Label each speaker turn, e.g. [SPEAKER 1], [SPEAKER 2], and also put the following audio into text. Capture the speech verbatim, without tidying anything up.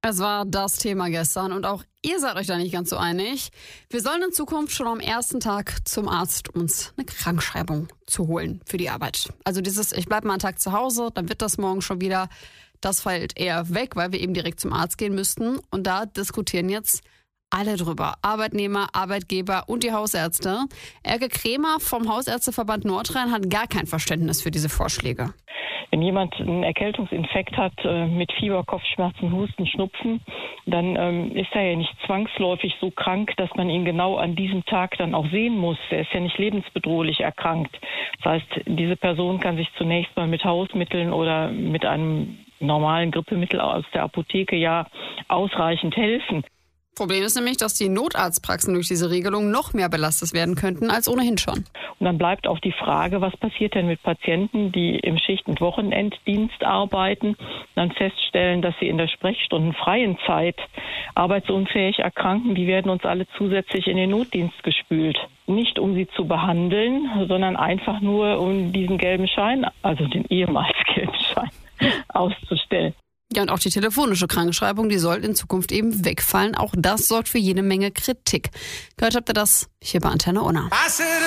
[SPEAKER 1] Es war das Thema gestern und auch ihr seid euch da nicht ganz so einig. Wir sollen in Zukunft schon am ersten Tag zum Arzt uns eine Krankschreibung zu holen für die Arbeit. Also dieses, ich bleib mal einen Tag zu Hause, dann wird das morgen schon wieder, das fällt eher weg, weil wir eben direkt zum Arzt gehen müssten. Und da diskutieren jetzt alle drüber. Arbeitnehmer, Arbeitgeber und die Hausärzte. Elke Kremer vom Hausärzteverband Nordrhein hat gar kein Verständnis für diese Vorschläge.
[SPEAKER 2] Wenn jemand einen Erkältungsinfekt hat äh, mit Fieber, Kopfschmerzen, Husten, Schnupfen, dann ähm, ist er ja nicht zwangsläufig so krank, dass man ihn genau an diesem Tag dann auch sehen muss. Er ist ja nicht lebensbedrohlich erkrankt. Das heißt, diese Person kann sich zunächst mal mit Hausmitteln oder mit einem normalen Grippemittel aus der Apotheke ja ausreichend helfen.
[SPEAKER 1] Problem ist nämlich, dass die Notarztpraxen durch diese Regelung noch mehr belastet werden könnten als ohnehin schon.
[SPEAKER 2] Und dann bleibt auch die Frage, was passiert denn mit Patienten, die im Schicht- und Wochenenddienst arbeiten, dann feststellen, dass sie in der sprechstundenfreien Zeit arbeitsunfähig erkranken. Die werden uns alle zusätzlich in den Notdienst gespült. Nicht um sie zu behandeln, sondern einfach nur um diesen gelben Schein, also den ehemals gelben Schein, auszustellen.
[SPEAKER 1] Ja, und auch die telefonische Krankschreibung, die soll in Zukunft eben wegfallen. Auch das sorgt für jede Menge Kritik. Gehört habt ihr das hier bei Antenne Unna.